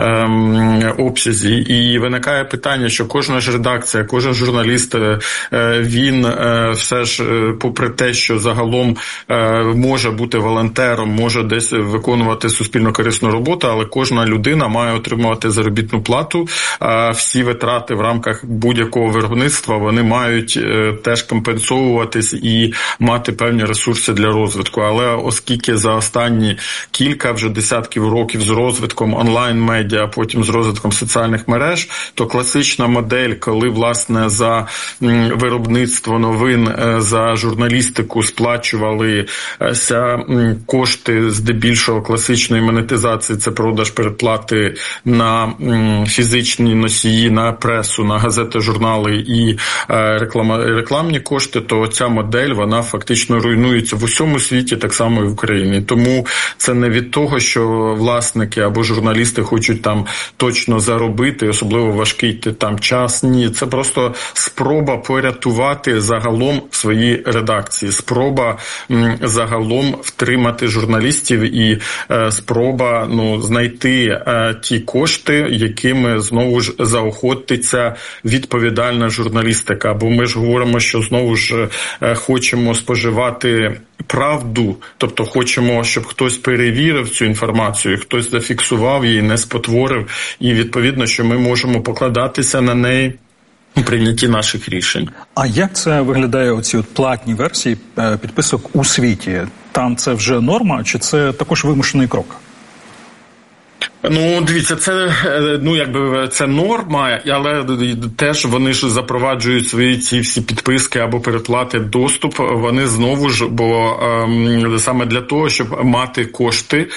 Speaker 12: обсязі. І виникає питання, що кожна ж редакція, кожен журналіст, він все ж, попри те, що загалом може бути волонтером, може десь виконувати суспільно-корисну роботу, але кожна людина має отримувати заробітну плату. Всі витрати в рамках будь-якого виробництва, вони мають теж компенсовуватись і мати певні ресурси для розвитку. Але оскільки за останні кілька вже десятків років з розвитком онлайн-медіа, потім з розвитком соціальних мереж, то класична модель, коли, власне, за виробництво новин, за журналістику сплачувалися кошти здебільшого класичної монетизації, це продаж передплати на фізичні носії, на пресу, на газети, журнали і рекламні кошти, то ця модель, вона фактично руйнується в усьому світі, так само і в Україні. Тому це не від того, що власники або журналісти хочуть там точно заробити, особливо важкий там час. Ні, це просто спроба порятувати загалом свої редакції, спроба м, загалом втримати журналістів і е, спроба ну, знайти е, ті кошти, якими знову ж заохотиться відповідальна журналістика. Бо ми ж говоримо, що знову ж е, хочемо споживати правду, тобто хочемо, щоб хтось перевірив цю інформацію, хтось зафіксував її, не спотворив, і відповідно, що ми можемо покладатися на неї у прийнятті наших рішень.
Speaker 7: А як це виглядає, оці от платні версії підписок у світі? Там це вже норма, чи це також вимушений крок?
Speaker 12: Ну, дивіться, це, ну, якби, це норма, але теж вони ж запроваджують свої ці всі підписки або переплати, доступ, вони знову ж, бо ем, саме для того, щоб мати кошти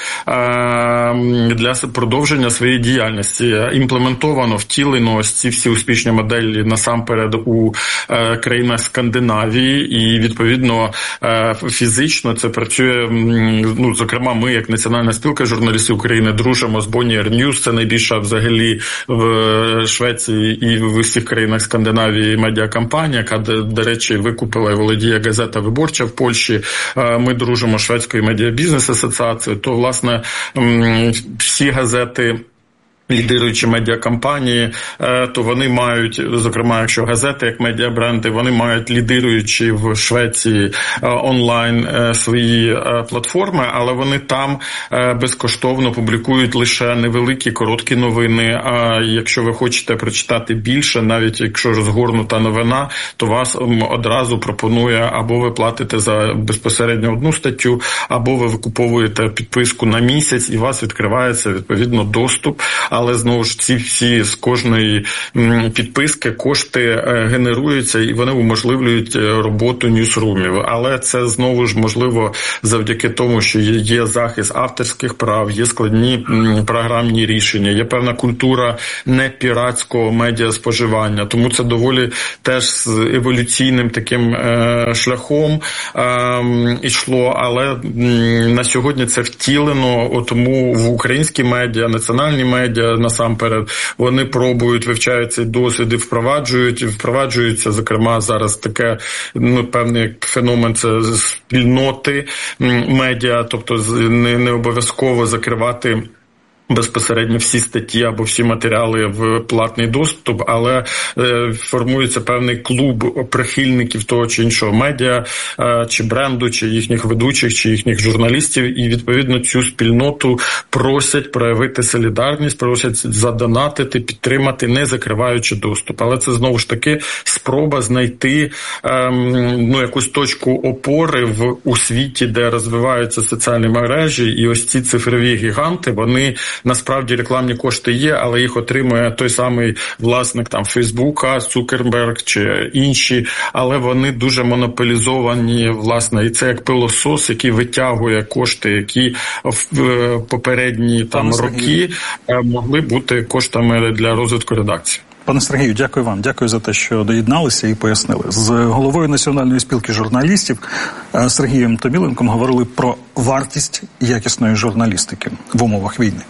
Speaker 12: ем, для продовження своєї діяльності. Імплементовано, втілено ось ці всі успішні моделі насамперед у е, країнах Скандинавії, і, відповідно, е, фізично це працює, ну, зокрема, ми, як Національна спілка журналістів України, дружимо з Bonnier News, це найбільша взагалі в Швеції і в усіх країнах Скандинавії медіакомпанія, яка, до речі, викупила і володіє газета «Виборча» в Польщі. Ми дружимо з Шведською медіабізнес-асоціацією, то, власне, всі газети, лідируючі медіакомпанії, то вони мають, зокрема, якщо газети, як медіабренди, вони мають лідируючі в Швеції онлайн свої платформи, але вони там безкоштовно публікують лише невеликі, короткі новини. А якщо ви хочете прочитати більше, навіть якщо розгорнута новина, то вас одразу пропонує, або ви платите за безпосередньо одну статтю, або ви викуповуєте підписку на місяць, і у вас відкривається, відповідно, доступ. Але, знову ж, ці всі з кожної підписки кошти генеруються, і вони уможливлюють роботу ньюсрумів. Але це, знову ж, можливо завдяки тому, що є захист авторських прав, є складні програмні рішення, є певна культура непіратського медіаспоживання. Тому це доволі теж з еволюційним таким е, шляхом е, йшло. Але на сьогодні це втілено, тому в українські медіа, національні медіа, насамперед, вони пробують, вивчають цей досвід і впроваджують, і впроваджуються, зокрема, зараз таке, ну, певний феномен, це спільноти медіа, тобто не, не обов'язково закривати безпосередньо всі статті або всі матеріали в платний доступ, але е, формується певний клуб прихильників того чи іншого медіа, е, чи бренду, чи їхніх ведучих, чи їхніх журналістів, і відповідно цю спільноту просять проявити солідарність, просять задонатити, підтримати, не закриваючи доступ. Але це знову ж таки спроба знайти е, ну, якусь точку опори в у світі, де розвиваються соціальні мережі, і ось ці цифрові гіганти, вони насправді рекламні кошти є, але їх отримує той самий власник там Фейсбука, Цукерберг чи інші, але вони дуже монополізовані, власне, і це як пилосос, який витягує кошти, які в попередні там роки могли бути коштами для розвитку редакції.
Speaker 7: Пане Сергію, дякую вам. Дякую за те, що доєдналися і пояснили. З головою Національної спілки журналістів Сергієм Томіленком говорили про вартість якісної журналістики в умовах війни.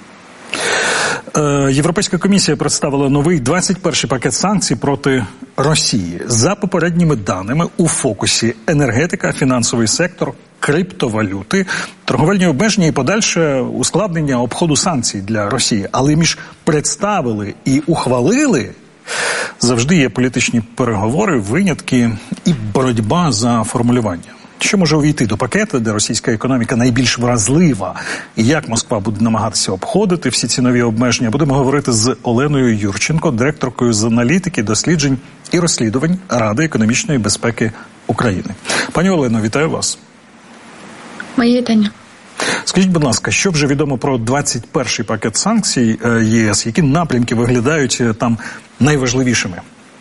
Speaker 7: Європейська комісія представила новий двадцять перший пакет санкцій проти Росії. За попередніми даними, у фокусі енергетика, фінансовий сектор, криптовалюти, торговельні обмеження і подальше ускладнення обходу санкцій для Росії. Але між представили і ухвалили завжди є політичні переговори, винятки і боротьба за формулювання. Що може увійти до пакету, де російська економіка найбільш вразлива, і як Москва буде намагатися обходити всі ці нові обмеження, будемо говорити з Оленою Юрченко, директоркою з аналітики, досліджень і розслідувань Ради економічної безпеки України. Пані Олено, вітаю вас.
Speaker 9: Мої вітання.
Speaker 7: Скажіть, будь ласка, що вже відомо про двадцять перший пакет санкцій ЄС? Які напрямки виглядають там найважливішими?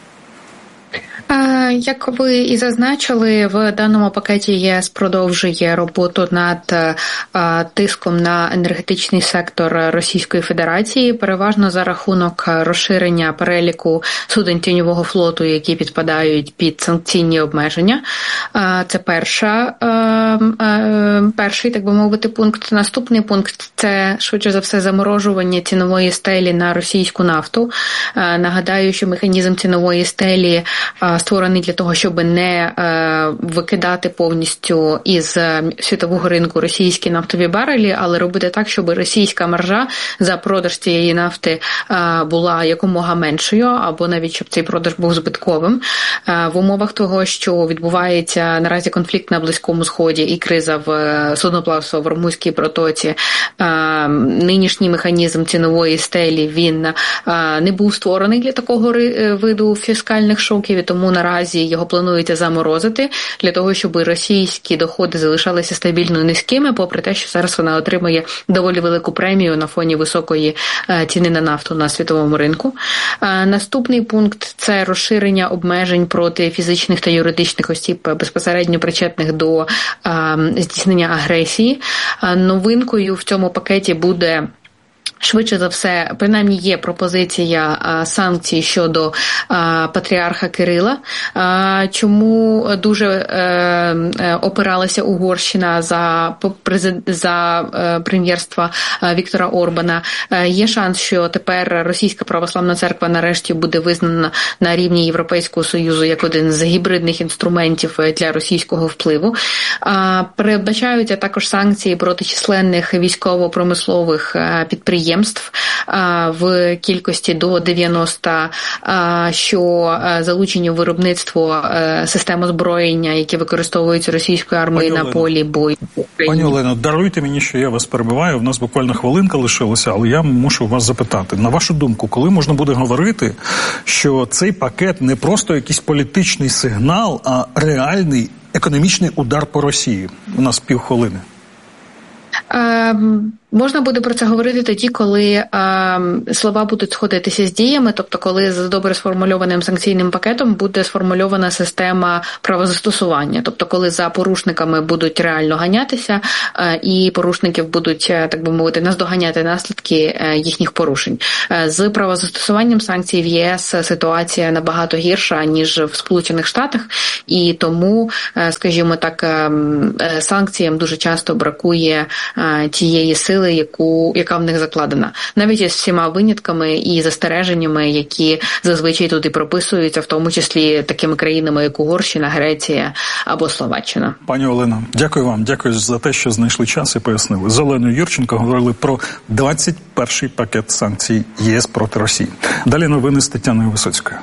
Speaker 9: Як ви і зазначили, в даному пакеті ЄС продовжує роботу над а, тиском на енергетичний сектор Російської Федерації, переважно за рахунок розширення переліку суден тіньового флоту, які підпадають під санкційні обмеження. А, це перша, а, а, перший, так би мовити, пункт. Наступний пункт – це, швидше за все, заморожування цінової стелі на російську нафту. А, нагадаю, що механізм цінової стелі а, створений для того, щоб не е, викидати повністю із світового ринку російські нафтові барелі, але робити так, щоб російська маржа за продаж цієї нафти е, була якомога меншою, або навіть щоб цей продаж був збитковим. Е, в умовах того, що відбувається наразі конфлікт на Близькому Сході і криза в судноплавства в Ормузькій протоці, е, нинішній механізм цінової стелі, він е, не був створений для такого виду фіскальних шоків, і тому наразі його планується заморозити для того, щоб російські доходи залишалися стабільно низькими, попри те, що зараз вона отримує доволі велику премію на фоні високої ціни на нафту на світовому ринку. Наступний пункт – це розширення обмежень проти фізичних та юридичних осіб, безпосередньо причетних до здійснення агресії. Новинкою в цьому пакеті буде Швидше за все, принаймні є пропозиція а, санкцій щодо а, патріарха Кирила, а, чому дуже а, опиралася Угорщина за, за а, прем'єрства а, Віктора Орбана. А, є шанс, що тепер Російська православна церква нарешті буде визнана на рівні Європейського Союзу як один з гібридних інструментів для російського впливу. А, передбачаються також санкції проти численних військово-промислових підприємств в кількості до дев'яноста, що залучені в виробництво систем озброєння, які використовуються російською армією на полі бою.
Speaker 7: Пані Олено, даруйте мені, що я вас перебиваю, в нас буквально хвилинка лишилася, але я мушу вас запитати. На вашу думку, коли можна буде говорити, що цей пакет не просто якийсь політичний сигнал, а реальний економічний удар по Росії? У нас півхвилини.
Speaker 9: Е, можна буде про це говорити тоді, коли е, слова будуть сходитися з діями, тобто коли з добре сформульованим санкційним пакетом буде сформульована система правозастосування, тобто коли за порушниками будуть реально ганятися е, і порушників будуть, так би мовити, наздоганяти наслідки е, їхніх порушень. Е, з правозастосуванням санкцій в ЄС ситуація набагато гірша, ніж в Сполучених Штатах, і тому, е, скажімо так, е, е, санкціям дуже часто бракує тієї сили, яку, яка в них закладена. Навіть із всіма винятками і застереженнями, які зазвичай тут і прописуються, в тому числі такими країнами, як Угорщина, Греція або Словаччина.
Speaker 7: Пані Олено, дякую вам. Дякую за те, що знайшли час і пояснили. З Оленою Юрченко говорили про двадцять перший пакет санкцій ЄС проти Росії. Далі новини з Тетяною Висоцькою.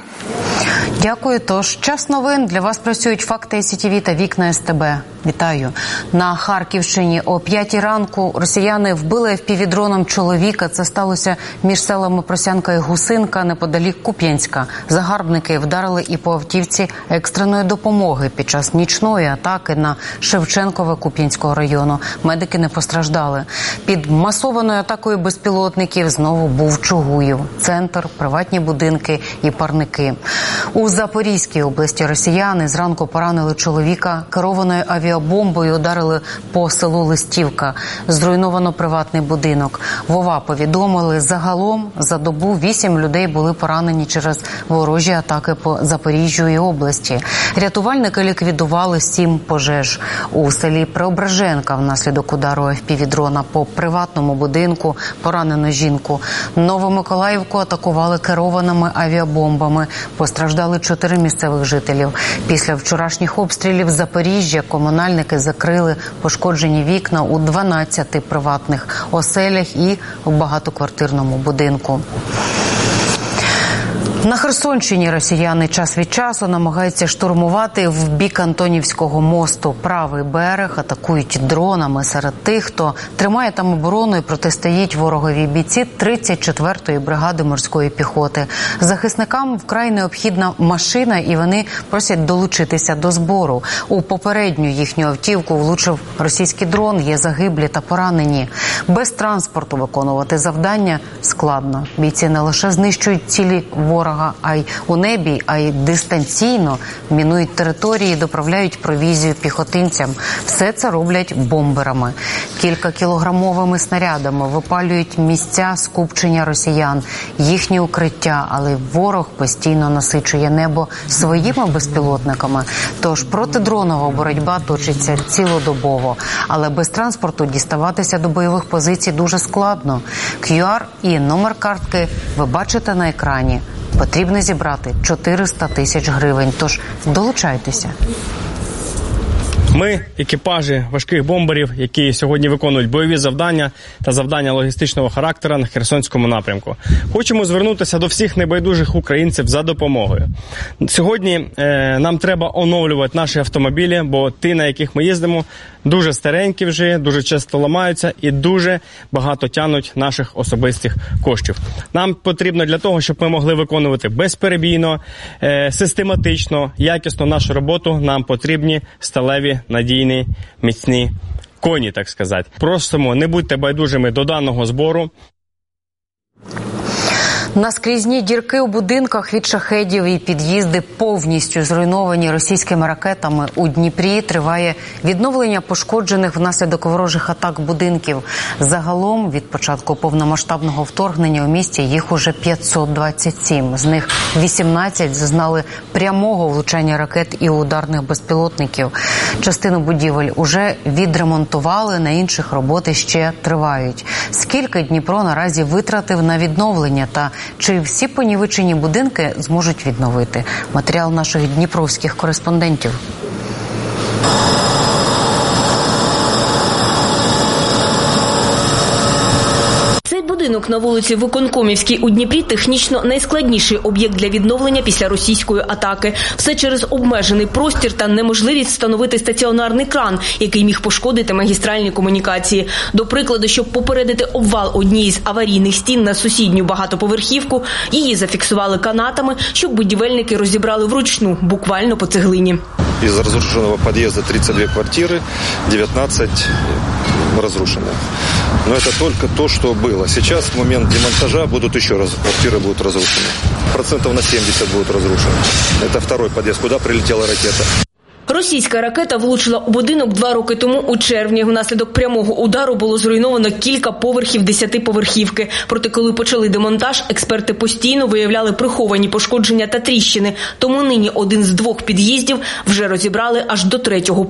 Speaker 2: Дякую. Тож, час новин. Для вас працюють «Факти СІТВ» та «Вікна СТБ». Вітаю. На Харківщині о п'ятій ранку росіяни вбили еф пі ві-дроном чоловіка. Це сталося між селами Просянка і Гусинка, неподалік Куп'янська. Загарбники вдарили і по автівці екстреної допомоги під час нічної атаки на Шевченкове Куп'янського району. Медики не постраждали. Під масованою атакою безпілотників знову був Чугуїв. Центр, приватні будинки і парники. У Запорізькій області росіяни зранку поранили чоловіка керованою авіабомбою, ударили по селу Листівка. Зруйновано приватний будинок. В ОВА повідомили, загалом за добу вісім людей були поранені через ворожі атаки по Запоріжжю і області. Рятувальники ліквідували сім пожеж. У селі Преображенка внаслідок удару еф пі ві-дрона по приватному будинку поранено жінку. Новомиколаївку атакували керованими авіабомбами. Постраждали чотири місцевих жителів. Після вчорашніх обстрілів Запоріжжя комунальники закрили пошкоджені вікна у дванадцяти приватних оселях і в багатоквартирному будинку. На Херсонщині росіяни час від часу намагаються штурмувати в бік Антонівського мосту. Правий берег атакують дронами. Серед тих, хто тримає там оборону і протистоїть ворогові бійці тридцять четвертої бригади морської піхоти. Захисникам вкрай необхідна машина, і вони просять долучитися до збору. У попередню їхню автівку влучив російський дрон, є загиблі та поранені. Без транспорту виконувати завдання складно. Бійці не лише знищують цілі ворога, а й у небі, а й дистанційно мінують території, доправляють провізію піхотинцям. Все це роблять бомберами. Кількакілограмовими снарядами випалюють місця скупчення росіян, їхні укриття, але ворог постійно насичує небо своїми безпілотниками. Тож протидронова боротьба точиться цілодобово. Але без транспорту діставатися до бойових позицій дуже складно. кю ар і номер картки ви бачите на екрані. Потрібно зібрати чотириста тисяч гривень, тож долучайтеся.
Speaker 10: Ми – екіпажі важких бомберів, які сьогодні виконують бойові завдання та завдання логістичного характеру на Херсонському напрямку. Хочемо звернутися до всіх небайдужих українців за допомогою. Сьогодні е, нам треба оновлювати наші автомобілі, бо ті, на яких ми їздимо, дуже старенькі вже, дуже часто ламаються і дуже багато тянуть наших особистих коштів. Нам потрібно для того, щоб ми могли виконувати безперебійно, е, систематично, якісно нашу роботу, нам потрібні сталеві, надійні, міцні коні, так сказати. Просимо, не будьте байдужими до даного збору.
Speaker 2: Наскрізні дірки у будинках від шахедів і під'їзди повністю зруйновані російськими ракетами. У Дніпрі триває відновлення пошкоджених внаслідок ворожих атак будинків. Загалом від початку повномасштабного вторгнення у місті їх уже п'ятсот двадцять сім. З них вісімнадцять зазнали прямого влучання ракет і ударних безпілотників. Частину будівель уже відремонтували, на інших роботи ще тривають. Скільки Дніпро наразі витратив на відновлення та чи всі понівечені будинки зможуть відновити? Матеріал наших дніпровських кореспондентів.
Speaker 11: Цей будинок на вулиці Виконкомівській у Дніпрі технічно найскладніший об'єкт для відновлення після російської атаки. Все через обмежений простір та неможливість встановити стаціонарний кран, який міг пошкодити магістральні комунікації. До прикладу, щоб попередити обвал однієї з аварійних стін на сусідню багатоповерхівку, її зафіксували канатами, щоб будівельники розібрали вручну, буквально по цеглині.
Speaker 13: Из разрушенного подъезда тридцать две квартиры, девятнадцать разрушены. Но это только то, что было. Сейчас, в момент демонтажа, будут еще раз, квартиры будут разрушены. Процентов на семьдесят будут разрушены. Это второй подъезд, куда прилетела ракета.
Speaker 11: Російська ракета влучила у будинок два роки тому у червні. Внаслідок прямого удару було зруйновано кілька поверхів десятиповерхівки. Проте, коли почали демонтаж, експерти постійно виявляли приховані пошкодження та тріщини. Тому нині один з двох під'їздів вже розібрали аж до третього